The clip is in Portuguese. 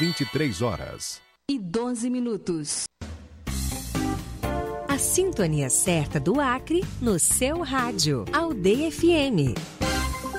23h12. A sintonia certa do Acre no seu rádio. Aldeia FM.